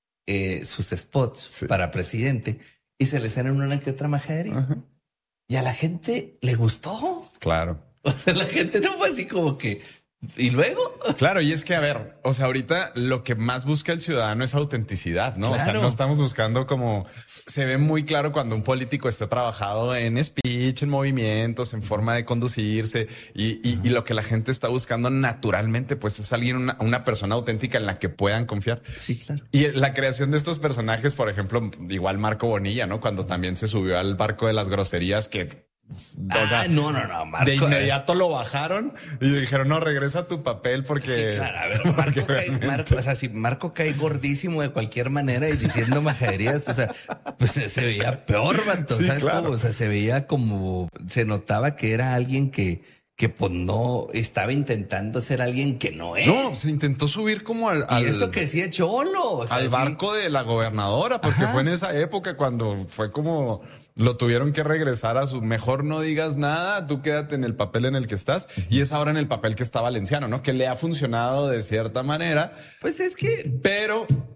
eh, sus spots sí. para presidente y se le salen una que otra majadería. Uh-huh. Y a la gente le gustó. Claro. O sea, la gente no fue así como que... ¿Y luego? Claro, y es que, a ver, o sea, ahorita lo que más busca el ciudadano es autenticidad, ¿no? Claro. O sea, no estamos buscando como... Se ve muy claro cuando un político está trabajado en speech, en movimientos, en forma de conducirse y, y, uh-huh. y lo que la gente está buscando naturalmente, pues es alguien, una, una persona auténtica en la que puedan confiar. Sí, claro. Y la creación de estos personajes, por ejemplo, igual Marco Bonilla, ¿no? Cuando también se subió al barco de las groserías que... Ah, o sea, no, no, no, Marco, de inmediato eh. lo bajaron y dijeron, no, regresa a tu papel porque... Sí, claro, a ver, Marco, cae, Marco, o sea, si Marco cae gordísimo de cualquier manera y diciendo majaderías, o sea, pues se veía peor, vato, sí, ¿sabes claro. cómo? O sea, se veía como, se notaba que era alguien que, que pues no, estaba intentando ser alguien que no es. No, se intentó subir como al... al y eso que sí es cholo. O sea, al sí. barco de la gobernadora, porque Ajá. fue en esa época cuando fue como... Lo tuvieron que regresar a su mejor no digas nada, tú quédate en el papel en el que estás. Uh-huh. Y es ahora en el papel que está Valenciano, ¿no? Que le ha funcionado de cierta manera. Pues es que... Pero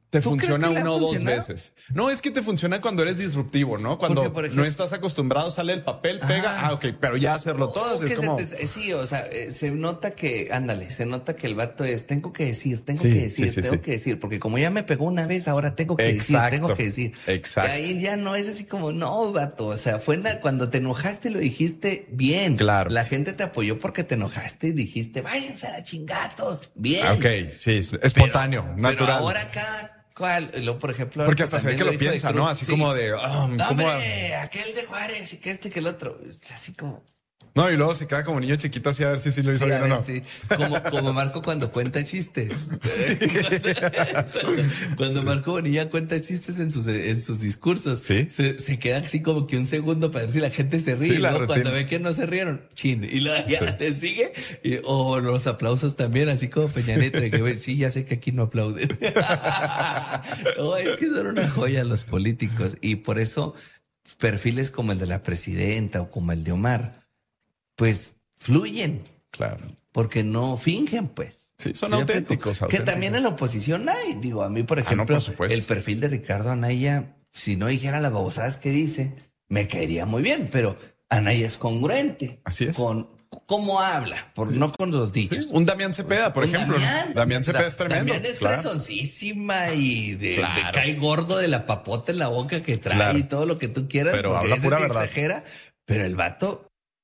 Te funciona una o dos veces. No, es que te funciona cuando eres disruptivo, ¿no? Cuando Porque, ejemplo, no estás acostumbrado, sale el papel, pega, ah, ah ok, pero ya hacerlo todas es como... Te, sí, o sea, se nota que, ándale, se nota que el vato es, tengo que decir, tengo sí, que decir, sí, sí, tengo sí. que decir, porque como ya me pegó una vez, ahora tengo que Exacto. decir, tengo que decir. Exacto. Y ahí ya no es así como, no, vato, o sea, fue na, cuando te enojaste lo dijiste bien. Claro. La gente te apoyó porque te enojaste y dijiste, váyanse a la chingatos, bien. Ah, ok, sí, espontáneo, pero, natural. Pero ahora cada... ¿Cuál? Lo, por ejemplo... Porque hasta se ve que lo, lo piensa, ¿no? Así sí. como de... Oh, no, ¿cómo? Hombre, aquel de Juárez y que este y que el otro. Así como... No, y luego se queda como niño chiquito así a ver si sí lo hizo sí, bien o no. Sí. Como, como Marco cuando cuenta chistes. Sí. cuando, cuando Marco Bonilla cuenta chistes en sus, en sus discursos, ¿Sí? se, se queda así como que un segundo para ver si la gente se ríe. Sí, ¿no? Cuando ve que no se rieron, chin. Y la, ya sí. le sigue. Y, o los aplausos también, así como Peña Nieto, de que sí, ya sé que aquí no aplauden. No, es que son una joya los políticos. Y por eso perfiles como el de la presidenta o como el de Omar, pues fluyen. Claro. Porque no fingen, pues. Sí, son ¿sí auténticos, auténticos. Que también en la oposición hay. Digo, a mí, por ejemplo, ah, no, por el perfil de Ricardo Anaya, si no dijera las babosadas que dice, me caería muy bien. Pero Anaya es congruente. Así es. Con cómo habla, por, no con los dichos. Sí, un Damián Cepeda, por un ejemplo. Damián, Damián Cepeda da, es tremendo. Damián es claro. fresoncísima y de, claro. de cae gordo de la papota en la boca que trae claro. y todo lo que tú quieras. Pero habla pura verdad. Exagera, pero el vato...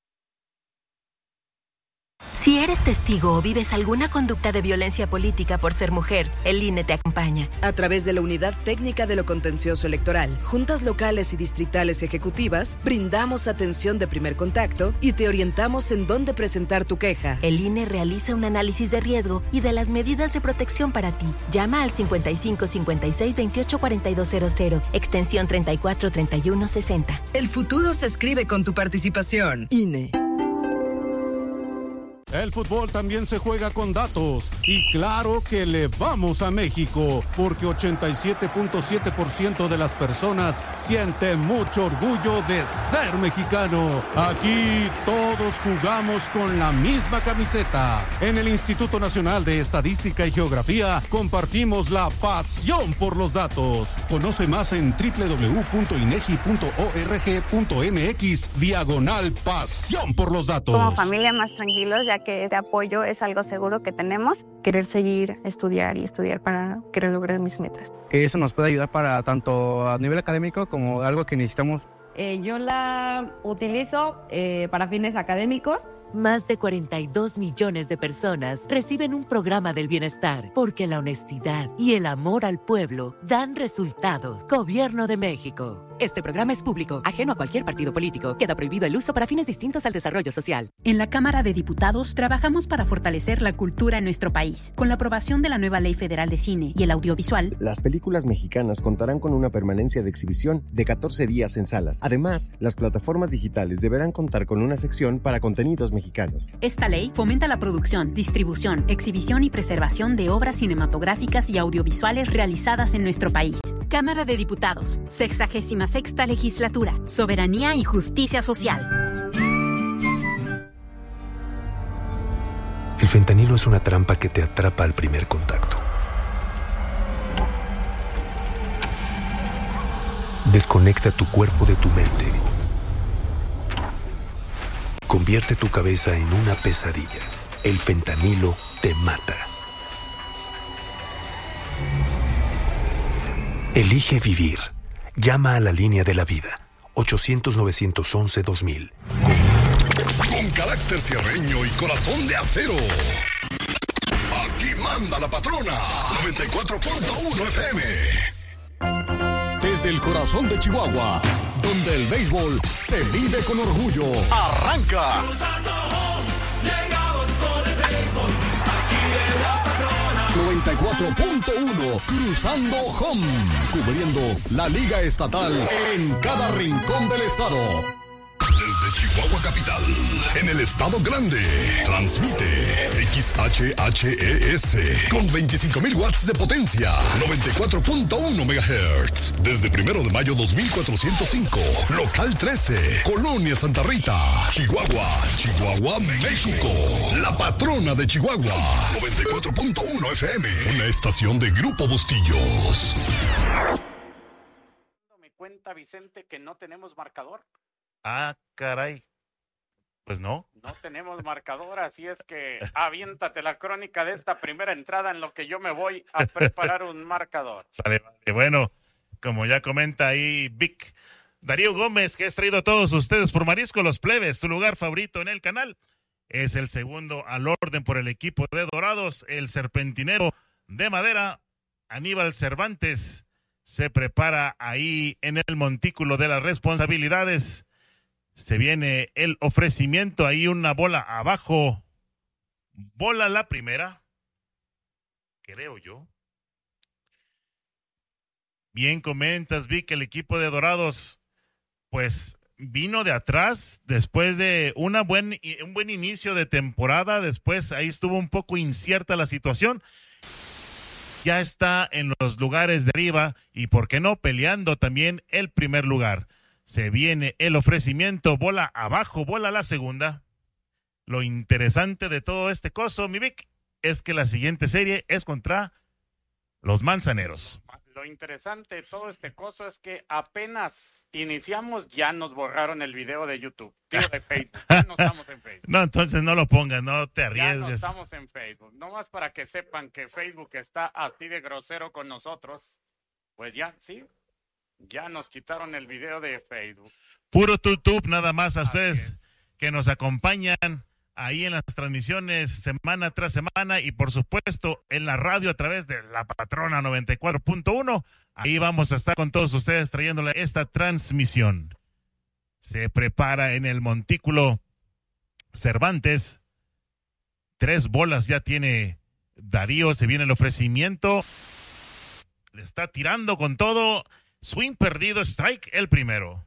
Si eres testigo o vives alguna conducta de violencia política por ser mujer, el I N E te acompaña. A través de la Unidad Técnica de lo Contencioso Electoral, juntas locales y distritales ejecutivas, brindamos atención de primer contacto y te orientamos en dónde presentar tu queja. El I N E realiza un análisis de riesgo y de las medidas de protección para ti. Llama al cincuenta y cinco cincuenta y seis veintiocho cuarenta y dos cero cero, extensión treinta y cuatro treinta y uno sesenta. El futuro se escribe con tu participación. I N E. El fútbol también se juega con datos y claro que le vamos a México porque ochenta y siete punto siete por ciento de las personas sienten mucho orgullo de ser mexicano. Aquí todos jugamos con la misma camiseta. En el Instituto Nacional de Estadística y Geografía compartimos la pasión por los datos. Conoce más en doble u doble u doble u punto inegi punto org punto mx diagonal pasión por los datos. Como familia más tranquilos ya que de apoyo es algo seguro que tenemos. Querer seguir, estudiar y estudiar para querer lograr mis metas. Que eso nos puede ayudar para tanto a nivel académico como algo que necesitamos. Eh, yo la utilizo eh, para fines académicos. Más de cuarenta y dos millones de personas reciben un programa del bienestar porque la honestidad y el amor al pueblo dan resultados. Gobierno de México. Este programa es público, ajeno a cualquier partido político. Queda prohibido el uso para fines distintos al desarrollo social. En la Cámara de Diputados trabajamos para fortalecer la cultura en nuestro país. Con la aprobación de la nueva Ley Federal de Cine y el Audiovisual, las películas mexicanas contarán con una permanencia de exhibición de catorce días en salas. Además, las plataformas digitales deberán contar con una sección para contenidos mexicanos. Esta ley fomenta la producción, distribución, exhibición y preservación de obras cinematográficas y audiovisuales realizadas en nuestro país. Cámara de Diputados, sexagésima sexta legislatura, soberanía y justicia social. El fentanilo es una trampa que te atrapa al primer contacto. Desconecta tu cuerpo de tu mente. Convierte tu cabeza en una pesadilla. El fentanilo te mata. Elige vivir. Llama a la línea de la vida. ochocientos, novecientos once, dos mil. Con carácter sierreño y corazón de acero. Aquí manda la patrona. noventa y cuatro punto uno F M. Desde el corazón de Chihuahua, donde el béisbol se vive con orgullo. ¡Arranca! Llegamos con el béisbol. Aquí en la patrona. noventa y cuatro punto uno, Cruzando Home. Cubriendo la Liga Estatal en cada rincón del estado. Desde Chihuahua Capital, en el Estado Grande, transmite X H H E S con veinticinco mil watts de potencia, noventa y cuatro punto uno megahertz. Desde primero de mayo dos mil cuatrocientos cinco, local trece, Colonia Santa Rita, Chihuahua, Chihuahua, México. La patrona de Chihuahua, noventa y cuatro punto uno F M, una estación de Grupo Bustillos. Me cuenta Vicente que no tenemos marcador. Ah, caray. Pues no. No tenemos marcador, así es que aviéntate la crónica de esta primera entrada en lo que yo me voy a preparar un marcador. Sale, vale. Bueno, como ya comenta ahí Vic, Darío Gómez, que has traído a todos ustedes por Marisco Los Plebes, tu lugar favorito en el canal. Es el segundo al orden por el equipo de Dorados, el serpentinero de madera, Aníbal Cervantes, se prepara ahí en el montículo de las responsabilidades. Se viene el ofrecimiento, ahí una bola abajo. Bola la primera, creo yo. Bien comentas, vi que el equipo de Dorados, pues vino de atrás después de una buen, un buen inicio de temporada. Después ahí estuvo un poco incierta la situación. Ya está en los lugares de arriba y, ¿por qué no?, peleando también el primer lugar. Se viene el ofrecimiento, bola abajo, bola la segunda. Lo interesante de todo este coso, mi Vic, es que la siguiente serie es contra los Manzaneros. Lo interesante de todo este coso es que apenas iniciamos, ya nos borraron el video de YouTube, tío, de Facebook. Ya no estamos en Facebook. No, entonces no lo pongas, no te arriesgues. Ya no estamos en Facebook. No más para que sepan que Facebook está así de grosero con nosotros. Pues ya, sí. Ya nos quitaron el video de Facebook. Puro YouTube, nada más a ustedes que nos acompañan ahí en las transmisiones semana tras semana y por supuesto en la radio a través de La Patrona noventa y cuatro punto uno. Ahí vamos a estar con todos ustedes trayéndole esta transmisión. Se prepara en el montículo Cervantes. Tres bolas ya tiene Darío. Se viene el ofrecimiento. Le está tirando con todo. Swing perdido, strike el primero.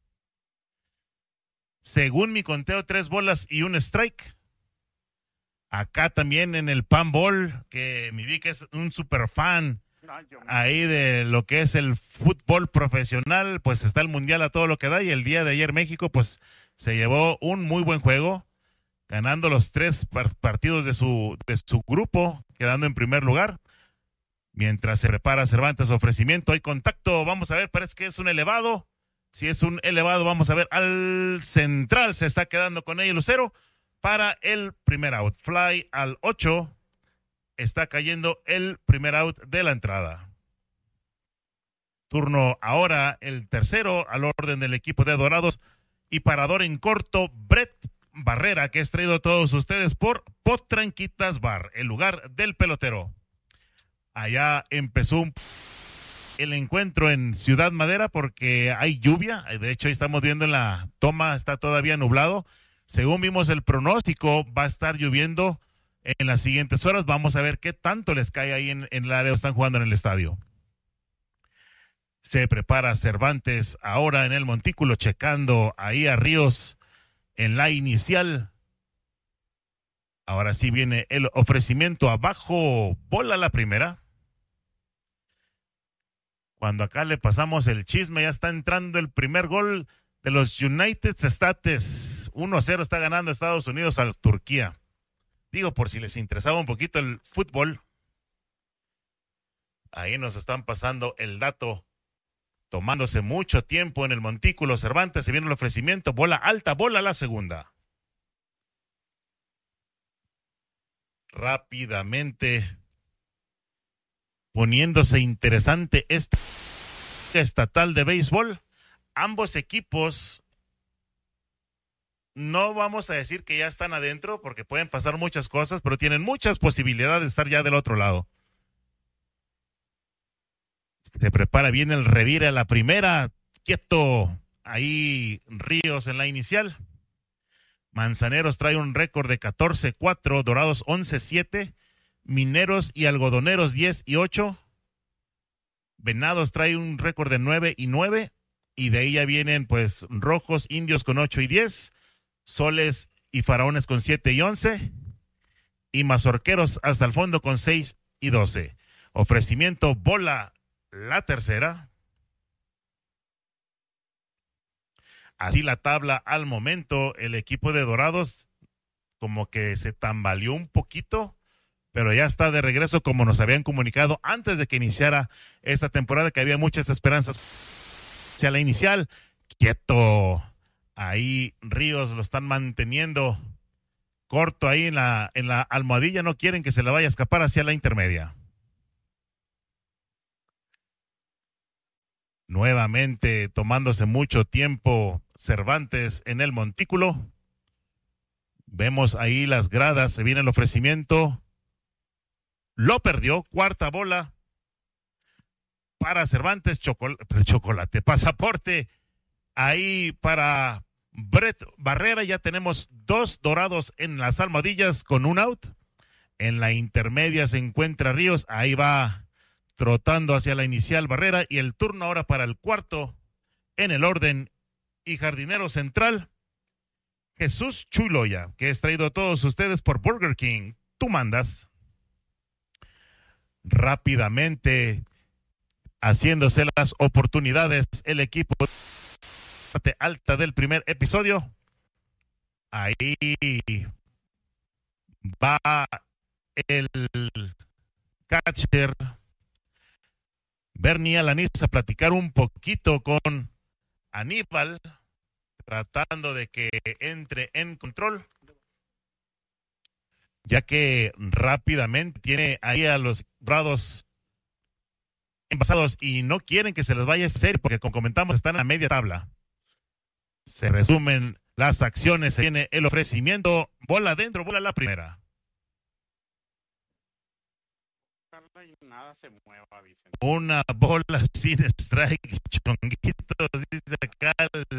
Según mi conteo, tres bolas y un strike. Acá también en el Pan Ball, que mi Vic es un super fan ahí de lo que es el fútbol profesional, pues está el mundial a todo lo que da, y el día de ayer México pues se llevó un muy buen juego, ganando los tres partidos de su, de su grupo, quedando en primer lugar. Mientras se prepara Cervantes, ofrecimiento, hay contacto, vamos a ver, parece que es un elevado. Si es un elevado, vamos a ver al central, se está quedando con ella Lucero para el primer out. Fly al ocho, está cayendo el primer out de la entrada. Turno ahora el tercero al orden del equipo de Dorados y parador en corto, Brett Barrera, que es traído a todos ustedes por Potranquitas Bar, el lugar del pelotero. Allá empezó un... el encuentro en Ciudad Madera porque hay lluvia. De hecho, ahí estamos viendo en la toma, está todavía nublado. Según vimos el pronóstico, va a estar lloviendo en las siguientes horas. Vamos a ver qué tanto les cae ahí en, en el área donde están jugando en el estadio. Se prepara Cervantes ahora en el montículo, checando ahí a Ríos en la inicial. Ahora sí viene el ofrecimiento abajo, bola la primera. Cuando acá le pasamos el chisme, ya está entrando el primer gol de los United States. uno a cero está ganando Estados Unidos a Turquía. Digo, por si les interesaba un poquito el fútbol. Ahí nos están pasando el dato. Tomándose mucho tiempo en el montículo Cervantes. Se viene el ofrecimiento. Bola alta, bola la segunda. Rápidamente poniéndose interesante esta estatal de béisbol. Ambos equipos, no vamos a decir que ya están adentro porque pueden pasar muchas cosas, pero tienen muchas posibilidades de estar ya del otro lado. Se prepara bien el revire a la primera, quieto ahí Ríos en la inicial. Manzaneros trae un récord de catorce cuatro, Dorados once siete, Mineros y Algodoneros diez y ocho. Venados trae un récord de nueve y nueve. y de ahí ya vienen pues rojos, indios con ocho y diez, soles y faraones con siete y once, y mazorqueros hasta el fondo con seis y doce. Ofrecimiento bola la tercera. Así la tabla al momento, el equipo de Dorados como que se tambaleó un poquito, pero ya está de regreso como nos habían comunicado antes de que iniciara esta temporada, que había muchas esperanzas hacia la inicial. Quieto, ahí Ríos lo están manteniendo corto ahí en la, en la almohadilla, no quieren que se le vaya a escapar hacia la intermedia. Nuevamente tomándose mucho tiempo Cervantes en el montículo. Vemos ahí las gradas, se viene el ofrecimiento. Lo perdió, cuarta bola para Cervantes, chocolate, chocolate, pasaporte ahí para Brett Barrera. Ya tenemos dos Dorados en las almohadillas con un out. En la intermedia se encuentra Ríos, ahí va trotando hacia la inicial Barrera, y el turno ahora para el cuarto en el orden y jardinero central, Jesús Chuloya, que es traído a todos ustedes por Burger King. Tú mandas. Rápidamente haciéndose las oportunidades el equipo parte alta del primer episodio. Ahí va el catcher Bernie Alanis a platicar un poquito con Aníbal, tratando de que entre en control, ya que rápidamente tiene ahí a los Dorados envasados y no quieren que se les vaya a serie, porque como comentamos están a media tabla. Se resumen las acciones, se viene el ofrecimiento, bola adentro, bola la primera. Nada se mueva, Vicente. Una bola sin strike, chonguitos, dice acá el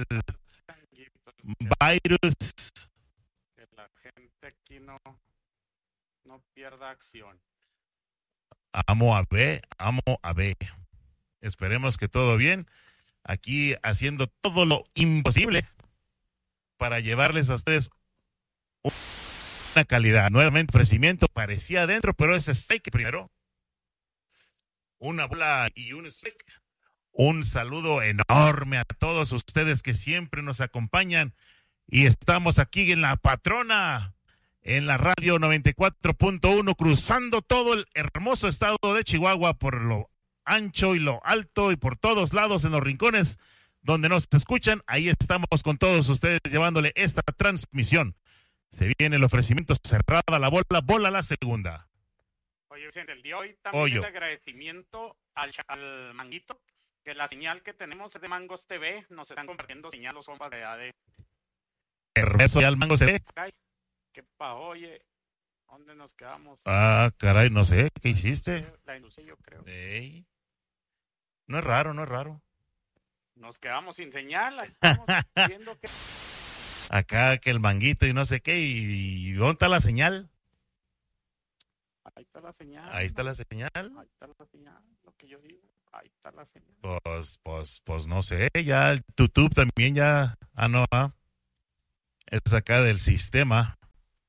virus. Que la gente aquí no, no pierda acción. Amo a B, amo a B. Esperemos que todo bien. Aquí haciendo todo lo imposible para llevarles a ustedes una calidad. Nuevamente ofrecimiento, parecía adentro, pero es strike primero. Una bola y un strike. Un saludo enorme a todos ustedes que siempre nos acompañan. Y estamos aquí en La Patrona, en la radio noventa y cuatro punto uno, cruzando todo el hermoso estado de Chihuahua por lo ancho y lo alto y por todos lados en los rincones donde nos escuchan. Ahí estamos con todos ustedes llevándole esta transmisión. Se viene el ofrecimiento, cerrada la bola, bola la segunda. Oye, Vicente, el día de hoy también Oyo. el agradecimiento al, al Manguito, que la señal que tenemos es de Mangos T V, nos están compartiendo señal los compas de A D. Eso ya el Mango se ve. Ay, qué pa, oye, ¿dónde nos quedamos? Ah, caray, no sé, ¿qué hiciste? La inducé, yo creo. Ey. No es raro, no es raro. Nos quedamos sin señal, ahí estamos viendo que... Acá que el Manguito y no sé qué, y, y ¿dónde está la señal? Ahí está la señal. Ahí está la señal. Ahí está la señal, lo que yo digo. Ahí está la señal. Pues, pues, pues no sé, ya el YouTube también ya, ah no, ah, es acá del sistema.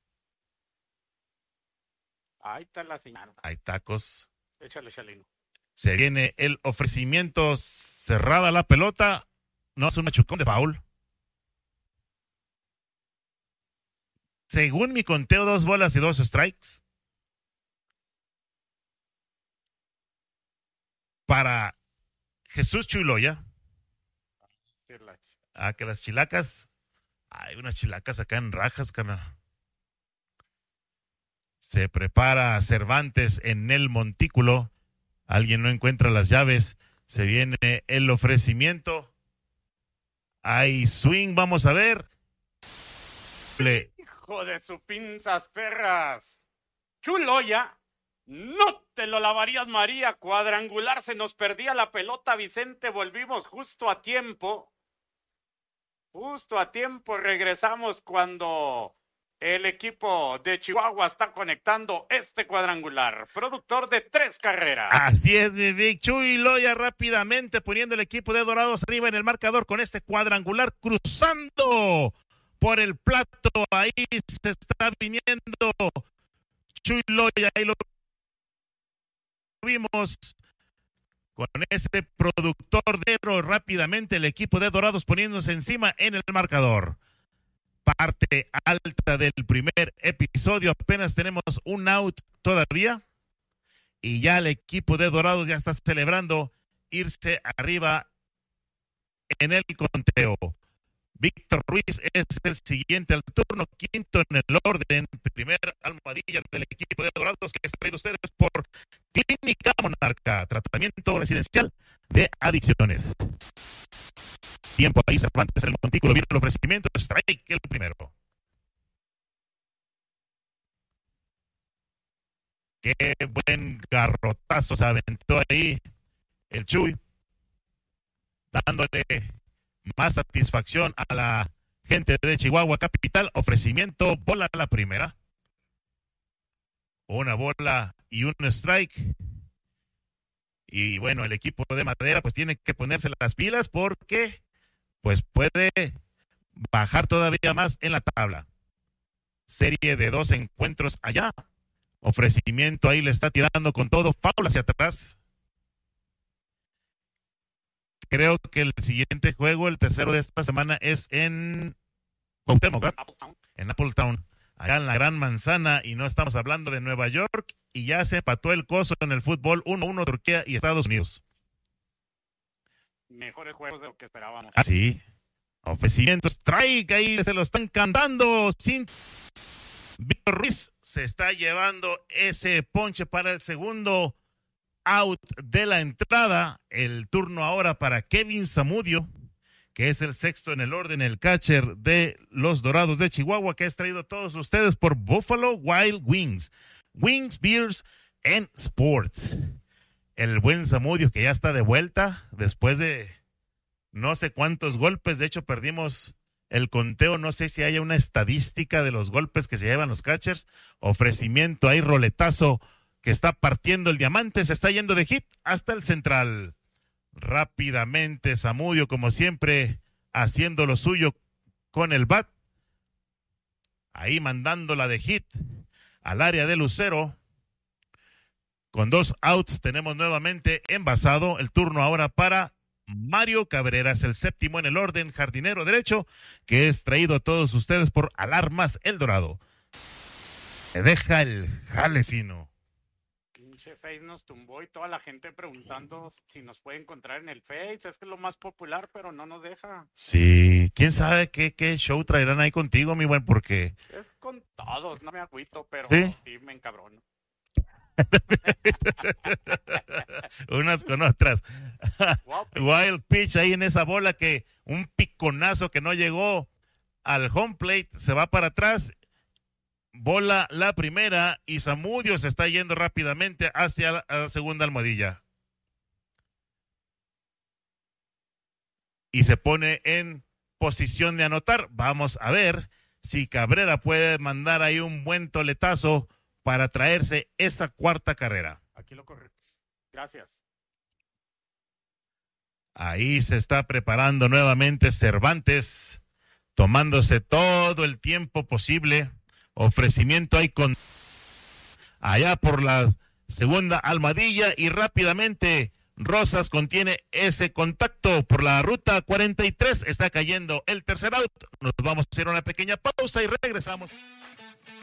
Ahí está la señal. Hay tacos. Échale, Chalino. Se viene el ofrecimiento, cerrada la pelota, no es un machucón de foul. Según mi conteo, dos bolas y dos strikes. Para Jesús Chuloya. Ah, que las chilacas. Hay unas chilacas acá en rajas, carnal. Se prepara Cervantes en el montículo. Alguien no encuentra las llaves. Se viene el ofrecimiento. Hay swing, vamos a ver. Le... Hijo de su pinzas perras. Chuloya. No te lo lavarías, María. Cuadrangular, se nos perdía la pelota, Vicente. Volvimos justo a tiempo. Justo a tiempo regresamos cuando El equipo de Chihuahua está conectando este cuadrangular, productor de tres carreras. Así es, mi Vic. Chuy Loya rápidamente poniendo el equipo de Dorados arriba en el marcador con este cuadrangular, cruzando por el plato. Ahí se está viniendo Chuy Loya, ahí lo vimos con ese productor de oro. Rápidamente el equipo de Dorados poniéndose encima en el marcador. Parte alta del primer episodio, apenas tenemos un out todavía y ya el equipo de Dorados ya está celebrando irse arriba en el conteo. Víctor Ruiz es el siguiente al turno, quinto en el orden, primer almohadilla del equipo de Dorados que es traído ustedes por Clínica Monarca, tratamiento residencial de adicciones. Tiempo ahí, Cervantes en el montículo, viene el ofrecimiento, strike el primero. Qué buen garrotazo se aventó ahí el Chuy, dándole más satisfacción a la gente de Chihuahua Capital. Ofrecimiento, bola a la primera. Una bola y un strike. Y bueno, el equipo de Madera pues tiene que ponerse las pilas porque pues puede bajar todavía más en la tabla. Serie de dos encuentros allá. Ofrecimiento ahí le está tirando con todo. Foul hacia atrás. Creo que el siguiente juego, el tercero de esta semana, es en Cuauhtémoc, ¿verdad? En Appletown, allá en la Gran Manzana, y no estamos hablando de Nueva York, y ya se empató el coso en el fútbol, uno uno Turquía y Estados Unidos. Mejores juegos de lo que esperábamos. Ah, sí. Ofrecimiento, strike, ahí se lo están cantando. Sin... Víctor Ruiz se está llevando ese ponche para el segundo out de la entrada. El turno ahora para Kevin Zamudio, que es el sexto en el orden, el catcher de los Dorados de Chihuahua, que es traído a todos ustedes por Buffalo Wild Wings. Wings, Beers and Sports. El buen Zamudio que ya está de vuelta después de no sé cuántos golpes. De hecho, perdimos el conteo. No sé si haya una estadística de los golpes que se llevan los catchers. Ofrecimiento ahí, roletazo que está partiendo el diamante. Se está yendo de hit hasta el central. Rápidamente Zamudio, como siempre, haciendo lo suyo con el bat. Ahí mandándola de hit al área de Lucero. Con dos outs tenemos nuevamente envasado. El turno ahora para Mario Cabrera, es el séptimo en el orden, jardinero derecho, que es traído a todos ustedes por Alarmas El Dorado. Se deja el jale fino. Pinche Face nos tumbó y toda la gente preguntando si nos puede encontrar en el Face. Es que es lo más popular, pero no nos deja. Sí, quién sabe qué, qué show traerán ahí contigo, mi buen, porque... Es con todos, no me agüito, pero sí, sí me encabrono. Unas con otras. Wild pitch ahí en esa bola, que un piconazo que no llegó al home plate, se va para atrás. Bola la primera y Zamudio se está yendo rápidamente hacia la, la segunda almohadilla. Y se pone en posición de anotar. Vamos a ver si Cabrera puede mandar ahí un buen toletazo para traerse esa cuarta carrera. Aquí lo corre. Gracias. Ahí se está preparando nuevamente Cervantes, tomándose todo el tiempo posible. Ofrecimiento ahí con allá por la segunda almohadilla y rápidamente Rosas contiene ese contacto por la ruta cuarenta y tres. Está cayendo el tercer out. Nos vamos a hacer una pequeña pausa y regresamos.